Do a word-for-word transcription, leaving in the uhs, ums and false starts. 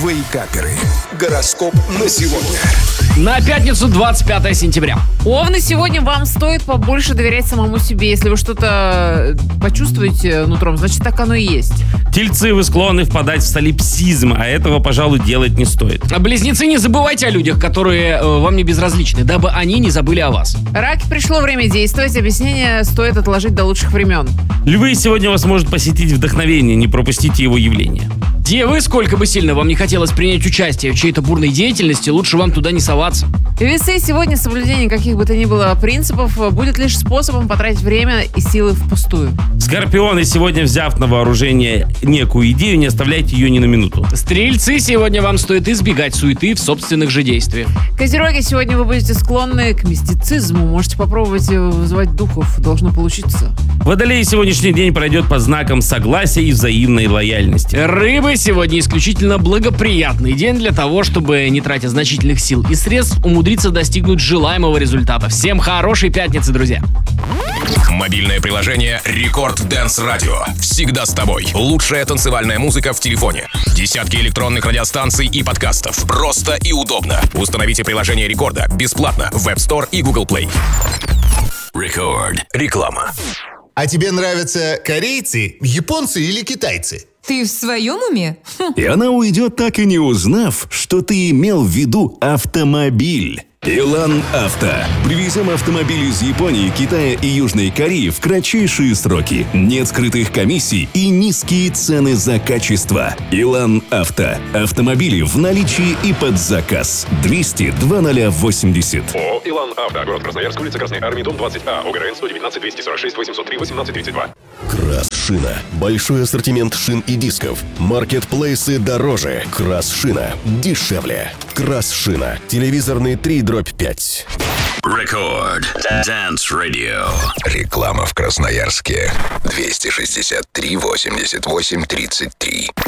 Вейкаперы. Гороскоп на сегодня. На пятницу, двадцать пятое сентября. Овны, сегодня вам стоит побольше доверять самому себе. Если вы что-то почувствуете нутром, значит, так оно и есть. Тельцы, вы склонны впадать в солипсизм, а этого, пожалуй, делать не стоит. Близнецы, не забывайте о людях, которые э, вам не безразличны, дабы они не забыли о вас. Раки, пришло время действовать. Объяснение стоит отложить до лучших времен. Львы, сегодня вас может посетить вдохновение, не пропустите его явление. Девы, сколько бы сильно вам не хотелось принять участие в чьей-то бурной деятельности, лучше вам туда не соваться. Весы, сегодня соблюдение каких бы то ни было принципов будет лишь способом потратить время и силы впустую. Скорпионы, сегодня, взяв на вооружение некую идею, не оставляйте ее ни на минуту. Стрельцы, сегодня вам стоит избегать суеты в собственных же действиях. Козероги, сегодня вы будете склонны к мистицизму. Можете попробовать вызывать духов, должно получиться. Водолеи, сегодняшний день пройдет под знаком согласия и взаимной лояльности. Рыбы, сегодня исключительно благоприятный день для того, чтобы, не тратя значительных сил и средств, умудриться достигнуть желаемого результата. Всем хорошей пятницы, друзья! Мобильное приложение Рекорд Дэнс Радио. Всегда с тобой. Лучшая танцевальная музыка в телефоне. Десятки электронных радиостанций и подкастов. Просто и удобно. Установите приложение Рекорда бесплатно в App Store и Google Play. Рекорд. Реклама. А тебе нравятся корейцы, японцы или китайцы? Ты в своем уме? И она уйдет, так и не узнав, что ты имел в виду автомобиль. Илан Авто. Привезем автомобиль из Японии, Китая и Южной Кореи в кратчайшие сроки. Нет скрытых комиссий и низкие цены за качество. Илан Авто. Автомобили в наличии и под заказ. двести двадцать восемьдесят. ООО «Илан Авто». Город Красноярск, улица Красной Армии, дом двадцать А. ОГРН сто девятнадцать двести сорок шесть восемьсот три восемнадцать тридцать два. Красшина. Большой ассортимент шин и дисков. Маркетплейсы дороже. Красшина дешевле. Красшина. Телевизорный три дробь пять. Рекорд Dance Radio. Реклама в Красноярске. двести шестьдесят три восемьдесят восемь тридцать три.